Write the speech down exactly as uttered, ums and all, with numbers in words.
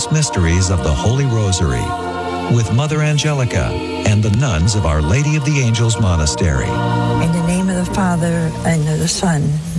glorious mysteries of the Holy Rosary with Mother Angelica and the nuns of Our Lady of the Angels Monastery. In the name of the Father, and of the Son,